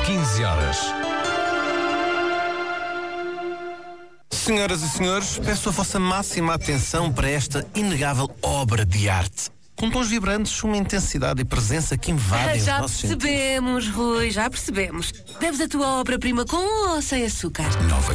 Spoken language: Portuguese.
15 horas. Senhoras e senhores, peço a vossa máxima atenção para esta inegável obra de arte. Com tons vibrantes, uma intensidade e presença que invadem os Já nossos sentidos. percebemos, Rui, já percebemos. Deves a tua obra-prima com ou sem açúcar? Nova